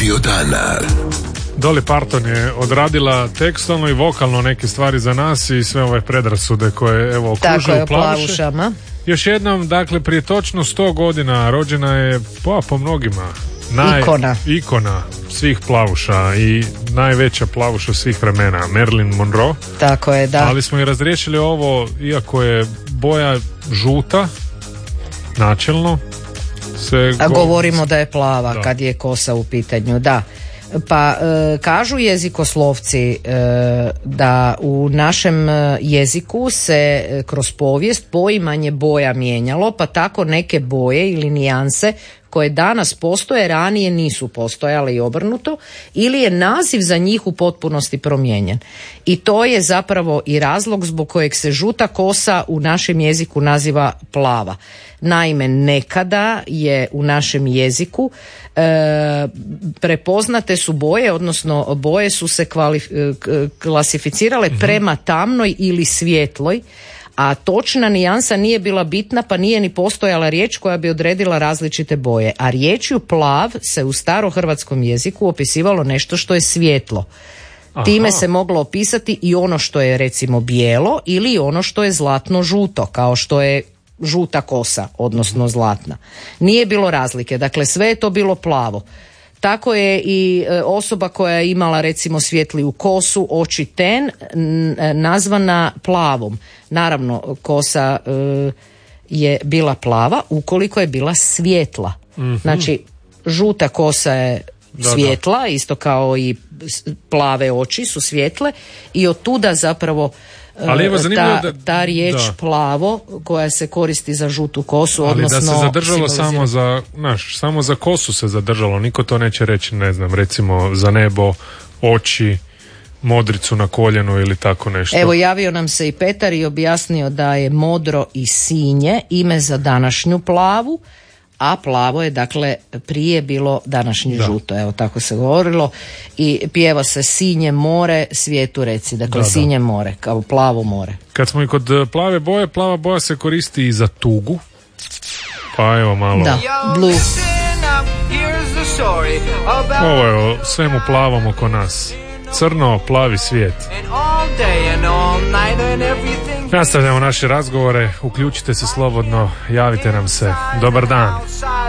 Radio dana. Dolly Parton je odradila tekstualno i vokalno neke stvari za nas i sve ove predrasude koje evo okružuju plavuše. Još jednom, dakle, prije točno 100 godina rođena je po mnogima ikona svih plavuša i najveća plavuša svih vremena, Marilyn Monroe. Tako je, da. Ali smo i razriješili ovo, iako je boja žuta načelno. Govorimo da je plava, da, kad je kosa u pitanju, da. Pa kažu jezikoslovci da u našem jeziku se kroz povijest poimanje boja mijenjalo, pa tako neke boje ili nijanse koje danas postoje ranije nisu postojale i obrnuto, ili je naziv za njih u potpunosti promijenjen. I to je zapravo i razlog zbog kojeg se žuta kosa u našem jeziku naziva plava. Naime, nekada je u našem jeziku prepoznate su boje, odnosno boje su se klasificirale prema tamnoj ili svjetloj, a točna nijansa nije bila bitna, pa nije ni postojala riječ koja bi odredila različite boje. A riječju plav se u starohrvatskom jeziku opisivalo nešto što je svjetlo. Aha. Time se moglo opisati i ono što je recimo bijelo ili ono što je zlatno-žuto, kao što je žuta kosa, odnosno zlatna. Nije bilo razlike, dakle sve je to bilo plavo. Tako je i osoba koja je imala recimo svjetliju kosu, oči ten, nazvana plavom. Naravno, kosa je bila plava ukoliko je bila svjetla. Mm-hmm. Znači, žuta kosa je svjetla, isto kao i plave oči su svjetle i od tuda zapravo ali evo, ta riječ plavo koja se koristi za žutu kosu, ali odnosno da se zadržalo samo za kosu se zadržalo, niko to neće reći, ne znam, recimo za nebo, oči, modricu na koljenu ili tako nešto. Evo, javio nam se i Petar i objasnio da je modro i sinje ime za današnju plavu, a plavo je dakle prije bilo današnje žuto, evo tako se govorilo, i pjeva se sinje more svijetu reci, dakle sinje more, kao plavo more. Kad smo i kod plave boje, plava boja se koristi i za tugu, pa evo malo. Da, blue. Ovo je o svemu plavom oko nas. Crno, plavi svijet. Nastavljamo naše razgovore, uključite se slobodno, javite nam se. Dobar dan.